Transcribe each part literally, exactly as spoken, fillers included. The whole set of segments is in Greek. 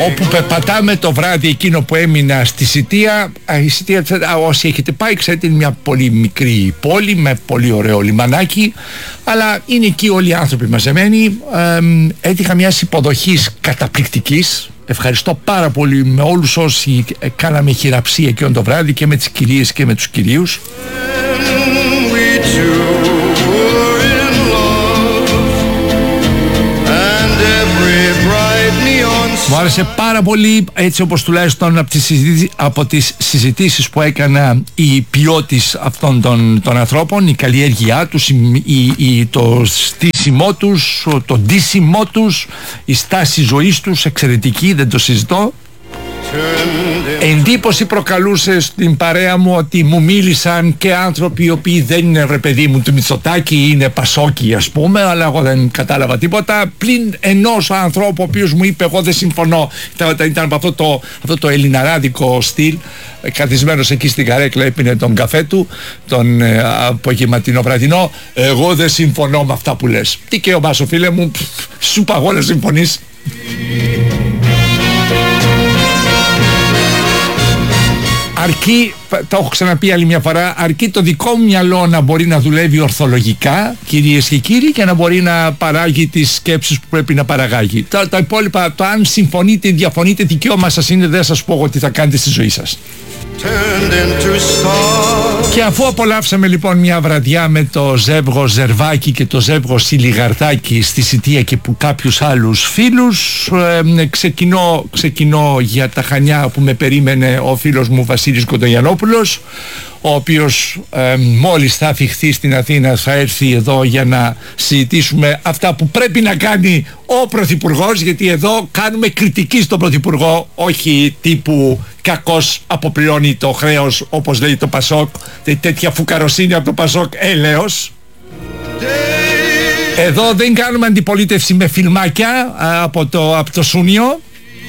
όπου περπατάμε το βράδυ εκείνο που έμεινα στη Σιτία. Η Σιτία, όσοι έχετε πάει, ξέρετε, είναι μια πολύ μικρή πόλη με πολύ ωραίο λιμανάκι, αλλά είναι εκεί όλοι οι άνθρωποι μαζεμένοι. Ε, έτυχα μιας υποδοχής καταπληκτικής. Ευχαριστώ πάρα πολύ με όλους όσοι κάναμε χειραψία εκείνο το βράδυ, και με τις κυρίες και με τους κυρίους. Μου άρεσε πάρα πολύ, έτσι όπως τουλάχιστον από τις συζητήσεις, από τις συζητήσεις που έκανα, η ποιότης αυτών των, των ανθρώπων, η καλλιέργειά τους, η, η, η, το στήσιμό τους, το ντύσιμό τους, η στάση ζωής τους, εξαιρετική, δεν το συζητώ. Εντύπωση προκαλούσε στην παρέα μου ότι μου μίλησαν και άνθρωποι οι οποίοι δεν είναι, ρε παιδί μου, του Μητσοτάκη, είναι Πασόκοι ας πούμε, αλλά εγώ δεν κατάλαβα τίποτα, πλην ενός ανθρώπου ο οποίος μου είπε εγώ δεν συμφωνώ. Ήταν, ήταν από αυτό το, αυτό το ελληναράδικο στυλ, καθισμένος εκεί στην καρέκλα, έπινε τον καφέ του, τον ε, απογευματινό βραδινό. Εγώ δεν συμφωνώ με αυτά που λες. Τι και ο Μπάσο, φίλε μου, σου παγώ να συμφωνείς. Αρκεί, το έχω ξαναπεί άλλη μια φορά, αρκεί το δικό μου μυαλό να μπορεί να δουλεύει ορθολογικά, κυρίες και κύριοι, και να μπορεί να παράγει τις σκέψεις που πρέπει να παραγάγει. Τα, τα υπόλοιπα, το αν συμφωνείτε ή διαφωνείτε, δικαίωμα σας είναι, δεν σας πω εγώ τι θα κάνετε στη ζωή σας. Και αφού απολαύσαμε λοιπόν μια βραδιά με το ζεύγο Ζερβάκη και το ζεύγο Σιλιγαρτάκη στη Σιτία και που κάποιους άλλους φίλους, ε, ξεκινώ, ξεκινώ για τα Χανιά που με περίμενε ο φίλος μου Βασίλης Κοντογιαννόπουλος, ο οποίος ε, μόλις θα αφιχθεί στην Αθήνα θα έρθει εδώ για να συζητήσουμε αυτά που πρέπει να κάνει ο Πρωθυπουργός, γιατί εδώ κάνουμε κριτική στον Πρωθυπουργό, όχι τύπου κακός αποπληρώνει το χρέος όπως λέει το Πασόκ, τέτοια φουκαροσύνη από το Πασόκ έλεος. Εδώ δεν κάνουμε αντιπολίτευση με φιλμάκια από το, από το Σούνιο,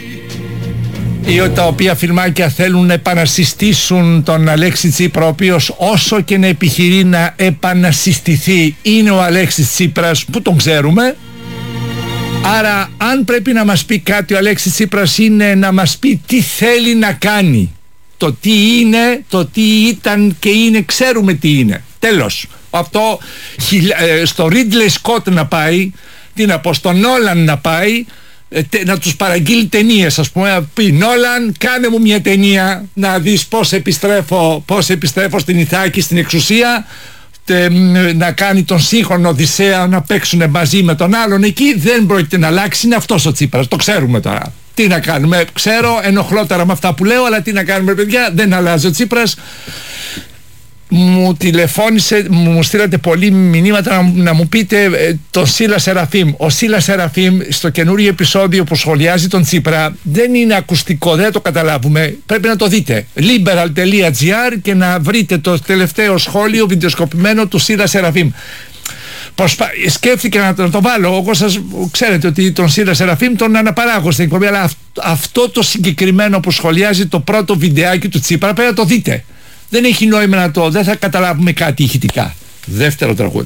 ή τα οποία φιλμάκια θέλουν να επανασυστήσουν τον Αλέξη Τσίπρα, ο οποίος όσο και να επιχειρεί να επανασυστηθεί είναι ο Αλέξης Τσίπρας που τον ξέρουμε. Άρα αν πρέπει να μας πει κάτι ο Αλέξης Τσίπρας, είναι να μας πει τι θέλει να κάνει. Το τι είναι, το τι ήταν και είναι, ξέρουμε τι είναι. Τέλος. Αυτό στο Ridley Scott να πάει, τι να πω, στον Νόλαν να πάει, να τους παραγγείλει ταινίες, ας πούμε, να πει Νόλαν κάνε μου μια ταινία να δεις πώς επιστρέφω, πώς επιστρέφω στην Ιθάκη, στην εξουσία, τε, να κάνει τον σύγχρονο Οδυσσέα να παίξουν μαζί με τον άλλον εκεί. Δεν πρόκειται να αλλάξει, είναι αυτός ο Τσίπρας, το ξέρουμε τώρα. Τι να κάνουμε, ξέρω ενοχλότερα με αυτά που λέω, αλλά τι να κάνουμε παιδιά, δεν αλλάζει ο Τσίπρας. Μου τηλεφώνησε, μου στείλατε πολλοί μηνύματα να, να μου πείτε ε, τον Σίλα Σεραφείμ. Ο Σίλα Σεραφείμ στο καινούριο επεισόδιο που σχολιάζει τον Τσίπρα δεν είναι ακουστικό, δεν το καταλάβουμε. Πρέπει να το δείτε. liberal τελεία gr και να βρείτε το τελευταίο σχόλιο βιντεοσκοπημένο του Σίλα Σεραφείμ. Προσπα... Σκέφτηκα να το, να το βάλω. Εγώ σας ξέρετε ότι τον Σίλα Σεραφείμ τον αναπαράγω στην εκπομπή, αλλά αυ, αυτό το συγκεκριμένο που σχολιάζει το πρώτο βιντεάκι του Τσίπρα πρέπει να το δείτε. Δεν έχει νόημα να το, δεν θα καταλάβουμε κάτι ηχητικά. Δεύτερο τραγούδι.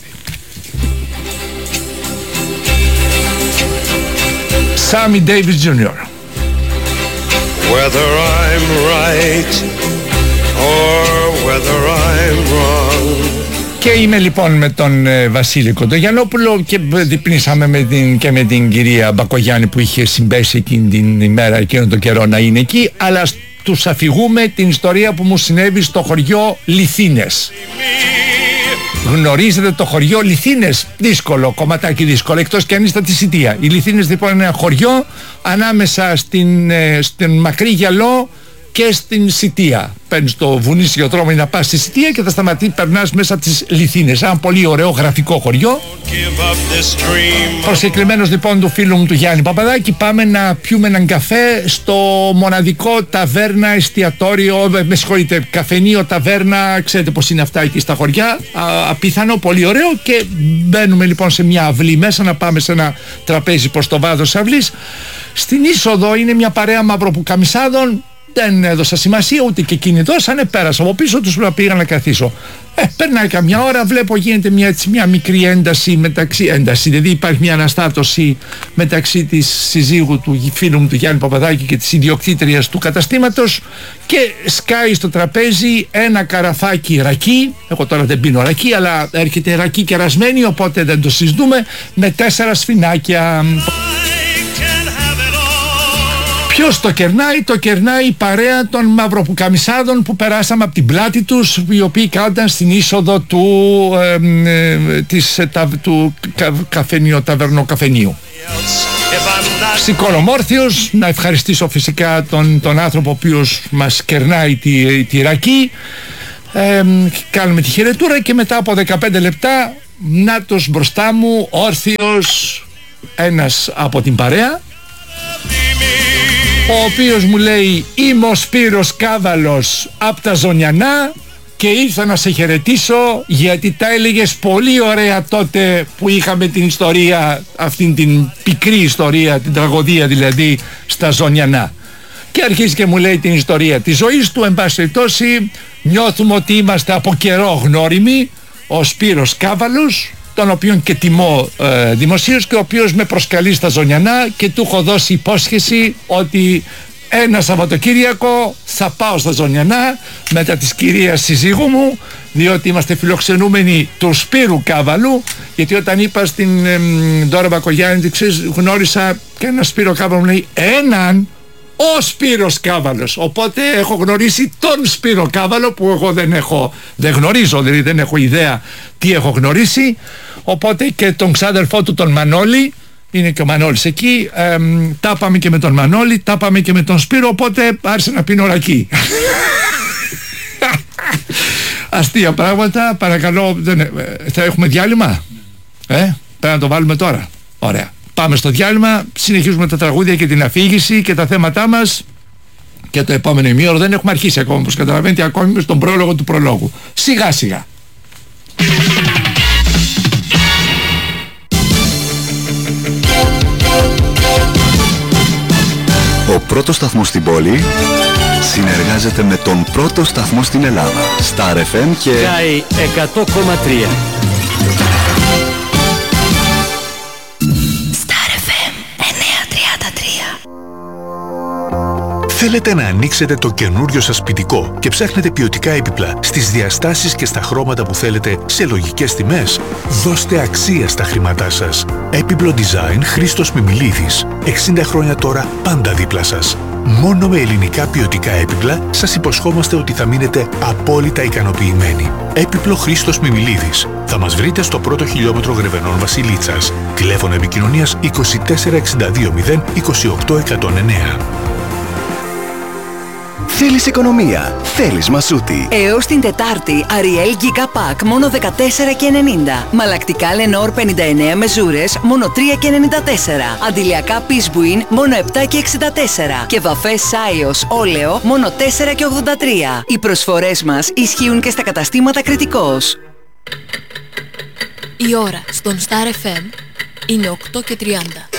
Sammy Davis τζούνιορ. Whether I'm right or whether I'm wrong. Και είμαι λοιπόν με τον ε, Βασίλη Κοντογιαννόπουλο και διπνήσαμε με την, και με την κυρία Μπακογιάννη που είχε συμπέσει εκείνη την ημέρα, εκείνον τον καιρό να είναι εκεί, αλλά τους αφηγούμε την ιστορία που μου συνέβη στο χωριό Λιθίνες. Γνωρίζετε το χωριό Λιθίνες? Δύσκολο, κομματάκι δύσκολο, εκτός και αν είστε τη Σιτία. Οι Λιθίνες λοιπόν είναι ένα χωριό ανάμεσα στην, ε, στην Μακρύ Γυαλό και στην Σιτία. Παίρνεις το βουνίσιο δρόμο να πας στη Σιτία και θα σταματήσει, περνάς μέσα από τις Λιθίνες. Ένα πολύ ωραίο γραφικό χωριό. Προσκεκλημένος λοιπόν του φίλου μου του Γιάννη Παπαδάκη, πάμε να πιούμε έναν καφέ στο μοναδικό ταβέρνα, εστιατόριο, με συγχωρείτε, καφενείο, ταβέρνα, ξέρετε πως είναι αυτά εκεί στα χωριά, α, απίθανο, πολύ ωραίο. Και μπαίνουμε λοιπόν σε μια αυλή μέσα, να πάμε σε ένα τραπέζι προς το βάδος αυλής. Στην είσοδο είναι μια παρέα μαυροπουκαμισάδων. δεν έδωσα σημασία ούτε και εκείνοι δώσανε, πέρασα από πίσω τους, πήγα να καθίσω. Ε, περνάει καμιά ώρα, βλέπω γίνεται μια, έτσι, μια μικρή ένταση μεταξύ, ένταση, δηλαδή υπάρχει μια αναστάτωση μεταξύ της συζύγου του φίλου μου του Γιάννη Παπαδάκη και της ιδιοκτήτριας του καταστήματος και σκάει στο τραπέζι ένα καραφάκι ρακί, εγώ τώρα δεν πίνω ρακί αλλά έρχεται ρακί κερασμένη οπότε δεν το συζητούμε, με τέσσερα σφινάκια. Ποιος το κερνάει? Το κερνάει η παρέα των μαυροπουκαμισάδων που περάσαμε από την πλάτη τους, οι οποίοι κάνταν στην είσοδο του, ε, ε, της, τα, του κα, καφενείου, ταβερνοκαφενείου. Σηκώνομόρθιος, να ευχαριστήσω φυσικά τον, τον άνθρωπο ο οποίος μας κερνάει τη, τη ρακή. Ε, κάνουμε τη χαιρετούρα και μετά από δεκαπέντε λεπτά νάτος μπροστά μου, όρθιος, ένας από την παρέα, ο οποίος μου λέει είμαι ο Σπύρος Κάβαλος από τα Ζωνιανά και ήρθα να σε χαιρετήσω γιατί τα έλεγες πολύ ωραία τότε που είχαμε την ιστορία, αυτήν την πικρή ιστορία, την τραγωδία δηλαδή στα Ζωνιανά. Και αρχίζει και μου λέει την ιστορία της ζωής του, εν πάση περιπτώσει νιώθουμε ότι είμαστε από καιρό γνώριμοι, ο Σπύρος Κάβαλος, τον οποίον και τιμώ ε, δημοσίως και ο οποίος με προσκαλεί στα Ζωνιανά και του έχω δώσει υπόσχεση ότι ένα Σαββατοκύριακο θα πάω στα Ζωνιανά μετά της κυρίας συζύγου μου, διότι είμαστε φιλοξενούμενοι του Σπύρου Κάβαλου, γιατί όταν είπα στην ε, Δώρα Μπακογιάννη γνώρισα και ένα Σπύρο Κάβαλο, μου λέει έναν ο Σπύρος Κάβαλος, οπότε έχω γνωρίσει τον Σπύρο Κάβαλο που εγώ δεν έχω, δεν γνωρίζω, δηλαδή δεν έχω ιδέα τι έχω γνωρίσει, οπότε και τον ξάδερφό του τον Μανώλη, είναι και ο Μανώλης εκεί, ε, τα πάμε και με τον Μανώλη, τα πάμε και με τον Σπύρο, οπότε άρχισε να πίνω ρακί. Αστεία πράγματα, παρακαλώ, δεν, ε, θα έχουμε διάλειμμα, ε, πρέπει να το βάλουμε τώρα, ωραία. Πάμε στο διάλειμμα, συνεχίζουμε τα τραγούδια και την αφήγηση και τα θέματά μας και το επόμενο ημίωρο δεν έχουμε αρχίσει ακόμα, όπως καταλαβαίνετε, ακόμη με στον πρόλογο του προλόγου. Σιγά σιγά. Ο πρώτος σταθμός στην πόλη συνεργάζεται με τον πρώτο σταθμό στην Ελλάδα. Star εφ εμ και Sky εκατό κόμμα τρία. Θέλετε να ανοίξετε το καινούριο σας σπιτικό και ψάχνετε ποιοτικά έπιπλα στις διαστάσεις και στα χρώματα που θέλετε σε λογικές τιμές? Δώστε αξία στα χρήματά σας. Έπιπλο Design Χρήστος Μιμιλίδης. εξήντα χρόνια τώρα πάντα δίπλα σας. Μόνο με ελληνικά ποιοτικά έπιπλα σας υποσχόμαστε ότι θα μείνετε απόλυτα ικανοποιημένοι. Έπιπλο Χρήστος Μιμιλίδης. Θα μας βρείτε στο πρώτο χιλιόμετρο Γρεβενών Βασιλίτσας. Τηλέφωνο επικοινωνίας είκοσι τέσσερα εξήντα δύο μηδέν είκοσι οκτώ εκατόν εννέα. θέλεις οικονομία, θέλεις Μασούτη. Έως την Τετάρτη, Ariel Giga Pack μόνο δεκατέσσερα και ενενήντα. Μαλακτικά Lenor πενήντα εννέα μεζούρες μόνο τρία και ενενήντα τέσσερα. Αντιλιακά Pisbuin μόνο επτά και εξήντα τέσσερα. Και βαφές Saios Όλεο μόνο τέσσερα και ογδόντα τρία. Οι προσφορές μας ισχύουν και στα καταστήματα Κρητικός. Η ώρα στον Star εφ εμ είναι οκτώ και τριάντα.